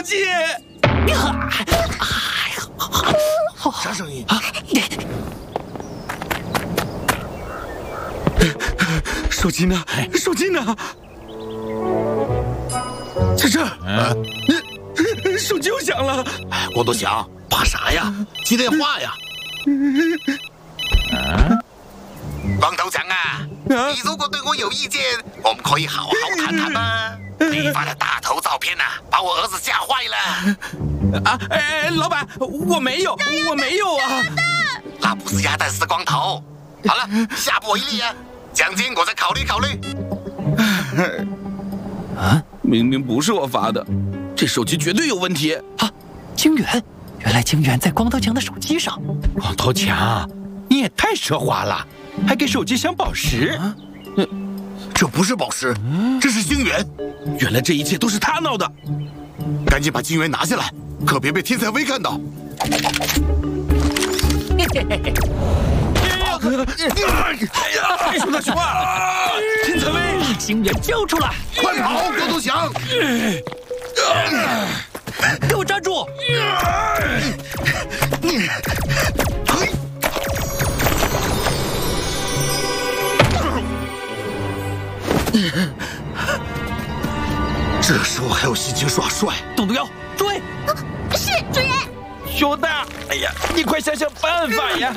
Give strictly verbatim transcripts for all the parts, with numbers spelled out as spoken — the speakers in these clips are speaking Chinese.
机！ 啥声音？ 啊！手机呢？手机呢？在这儿。啊！手机又响了。 光头强，怕啥呀？接电话呀！ 啊！光头强啊！你如果对我有意见，我们可以好好谈谈吗？你发的大头照片啊，把我儿子吓坏了。 啊！哎，老板，我没有，我没有啊。 那不是鸭蛋，是光头。好了，下不为例啊，奖金我再考虑考虑。 啊！明明不是我发的，这手机绝对有问题啊！晶圆，原来晶圆在光头强的手机上。 光头强，你也太奢华了，还给手机镶宝石。啊这不是宝石，这是晶圆。 原来这一切都是他闹的。 赶紧把晶圆拿下来，可别被天才威看到。 哎呀！熊大熊啊！天才威， 晶圆交出来！ 快跑，光头强！ 给我站住！ 这时候还有心情耍帅？ 动动腰，追！ 啊、是主人。 熊大，哎呀，你快想想办法呀！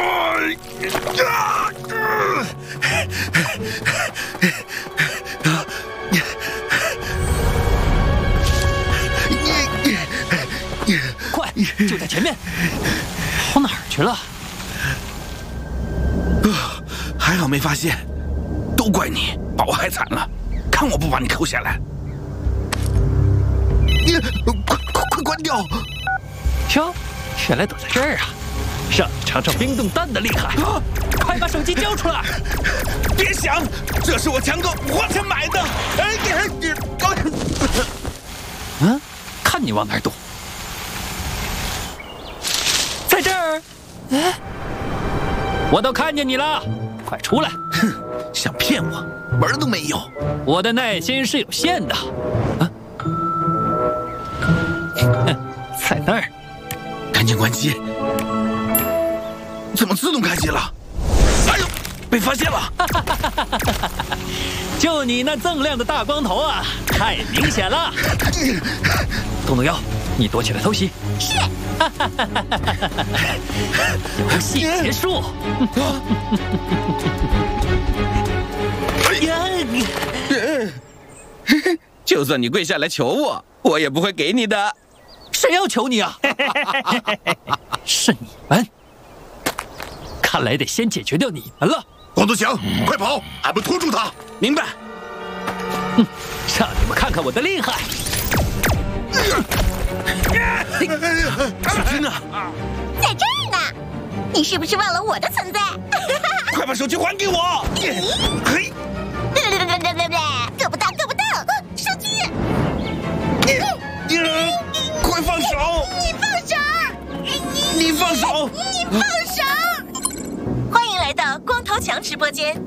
快，就在前面。跑哪儿去了？ 还好没发现，都怪你，把我害惨了。看我不把你扣下来！ 你快快快关掉！ 瞧，原来躲在这儿啊！让你尝尝冰冻蛋的厉害！啊、快把手机交出来！ 别想，这是我强哥花钱买的！哎你嗯，看你往哪儿躲！在这儿！哎，我都看见你了，快出来！ 哼，想骗我，门都没有！ 我的耐心是有限的。啊，在那儿。 赶紧关机！怎么自动开机了？哎呦，被发现了！ 就你那锃亮的大光头啊，太明显了！动动腰，你躲起来偷袭。 是。 游戏结束。 就算你跪下来求我，我也不会给你的。 谁要求你啊？是你们，看来得先解决掉你们了。 光头强，快跑！俺们拖住他。 明白。 嗯，让你们看看我的厉害。 小军呢？ 在这儿呢。你是不是忘了我的存在？ 快把手机还给我！嘿！ 够不到，够不到！手机！ 快放手！ 你放手！ 你放手！ 你放手！欢迎来到光头强直播间。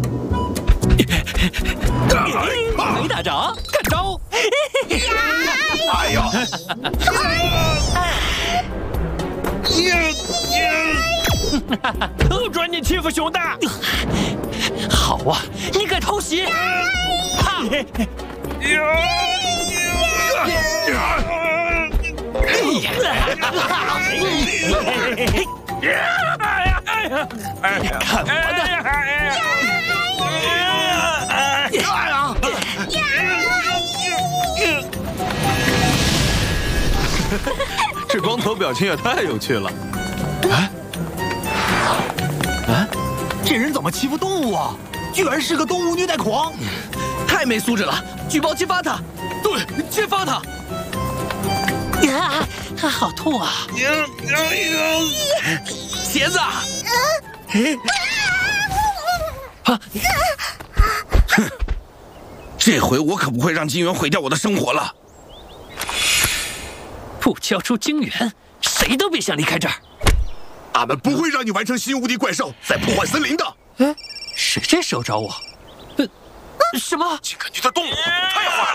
没打着，看招！ 哎呀！ 都准你欺负熊大！ 好啊，你敢偷袭？哈！看我的！ 这光头表情也太有趣了！ 啊啊！这人怎么欺负动物啊？居然是个动物虐待狂！太没素质了！举报揭发他！对，揭发他！呀，他好痛啊！ 鞋子！啊！哼！这回我可不会让金元毁掉我的生活了。 不交出晶圆，谁都别想离开这儿。 俺们不会让你完成新无敌怪兽再破坏森林的。 哎，谁这时候找我？呃，什么？ 金根局的动物太坏了。